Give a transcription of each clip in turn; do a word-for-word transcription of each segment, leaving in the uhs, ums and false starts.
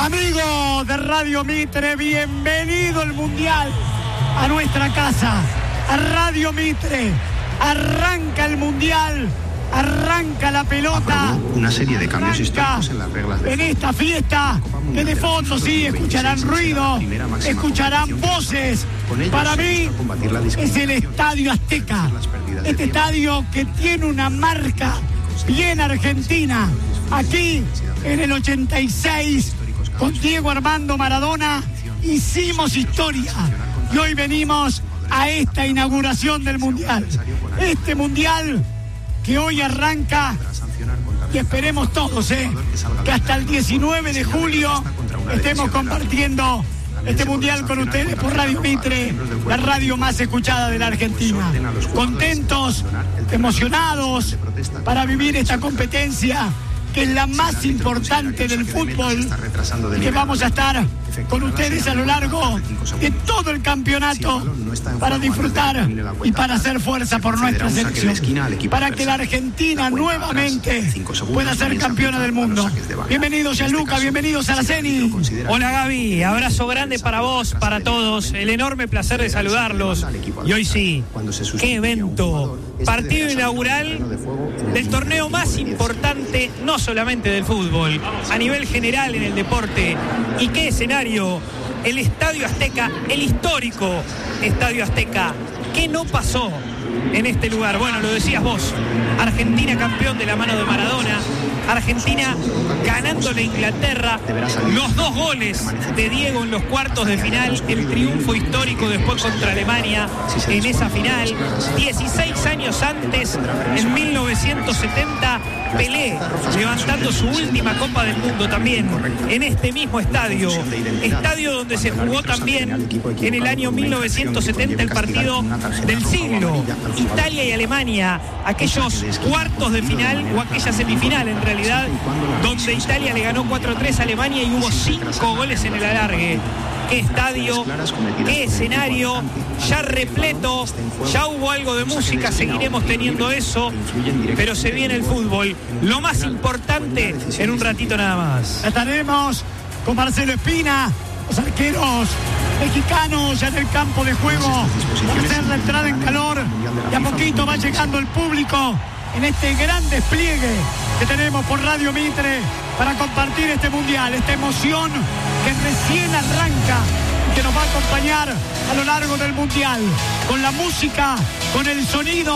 Amigos de Radio Mitre, bienvenido el Mundial a nuestra casa, a Radio Mitre. Arranca el Mundial, arranca la pelota. Una serie de cambios históricos en las reglas de en esta fiesta, que de fondo sí escucharán ruido, escucharán voces. Para mí es el Estadio Azteca, este estadio que tiene una marca bien argentina. Aquí en el ochenta y seis, con Diego Armando Maradona, hicimos historia y hoy venimos a esta inauguración del Mundial. Este Mundial que hoy arranca, y esperemos todos, ¿eh? que hasta el diecinueve de julio estemos compartiendo este Mundial con ustedes por Radio Mitre, la radio más escuchada de la Argentina. Contentos, emocionados para vivir esta competencia, que es la más importante del fútbol, y que vamos a estar con ustedes a lo largo de todo el campeonato para disfrutar y para hacer fuerza por nuestra selección, para que la Argentina nuevamente pueda ser campeona del mundo. Bienvenidos Gianluca, bienvenidos a la Araceni. Hola Gaby, abrazo grande para vos, para todos, el enorme placer de saludarlos. Y hoy sí, qué evento, partido inaugural del torneo más importante, no solamente del fútbol, a nivel general en el deporte. Y qué escenario, el Estadio Azteca, el histórico Estadio Azteca. ¿Qué no pasó en este lugar? Bueno, lo decías vos, Argentina campeón de la mano de Maradona, Argentina ganándole a Inglaterra, los dos goles de Diego en los cuartos de final, el triunfo histórico después contra Alemania en esa final. dieciséis años antes, en mil novecientos setenta, Pelé levantando su última Copa del Mundo también en este mismo estadio, estadio donde se jugó también en el año mil novecientos setenta el partido del siglo, Italia y Alemania, aquellos cuartos de final o aquella semifinal en realidad, donde Italia le ganó cuatro a tres a Alemania y hubo cinco goles en el alargue. Qué estadio, qué escenario, ya repleto, ya hubo algo de música, seguiremos teniendo eso, pero se viene el fútbol, lo más importante en un ratito nada más. Estaremos con Marcelo Espina, los arqueros mexicanos ya en el campo de juego, para hacer la entrada en calor, y a poquito va llegando el público en este gran despliegue que tenemos por Radio Mitre para compartir este Mundial, esta emoción que recién arranca y que nos va a acompañar a lo largo del Mundial, con la música, con el sonido,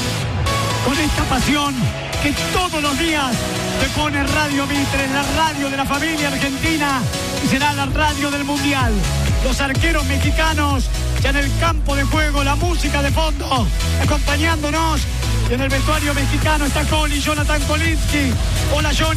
con esta pasión que todos los días te pone Radio Mitre, la radio de la familia argentina, y será la radio del Mundial. Los arqueros mexicanos ya en el campo de juego, la música de fondo acompañándonos, y en el vestuario mexicano está Coli, Jonathan Kolinsky. Hola Johnny.